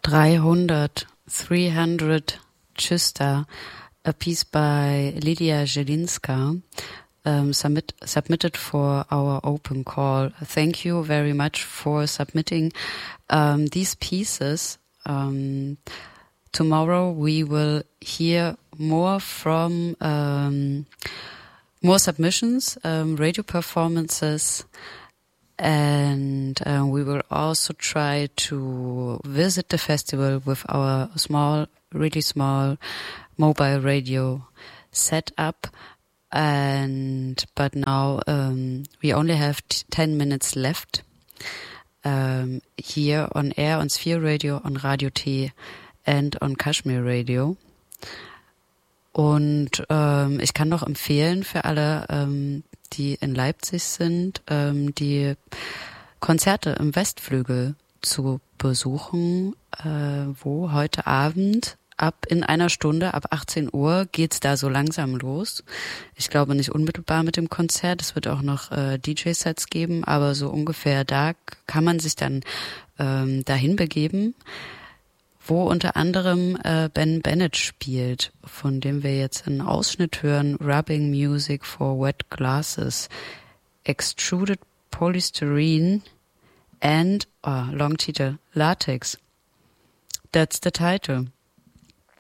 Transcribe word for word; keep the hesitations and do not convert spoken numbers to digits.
dreihundert, dreihundert Czysta, a piece by Lydia Jelinska, um, submit, submitted for our open call. Thank you very much for submitting um, these pieces. Um, tomorrow we will hear more from um, more submissions, um, radio performances, and uh, we will also try to visit the festival with our small, really small mobile radio setup. And but now um, we only have t- ten minutes left um, here on air on Sphere Radio, on Radio T and on Kashmir Radio. Und ähm, ich kann noch empfehlen für alle, ähm, die in Leipzig sind, ähm, die Konzerte im Westflügel zu besuchen, äh, wo heute Abend ab in einer Stunde, ab achtzehn Uhr, geht's da so langsam los. Ich glaube nicht unmittelbar mit dem Konzert. Es wird auch noch äh, D J-Sets geben, aber so ungefähr da kann man sich dann ähm, dahin begeben, wo unter anderem äh, Ben Bennett spielt, von dem wir jetzt einen Ausschnitt hören, Rubbing Music for Wet Glasses, Extruded Polystyrene and, oh, long Titel, Latex. That's the title.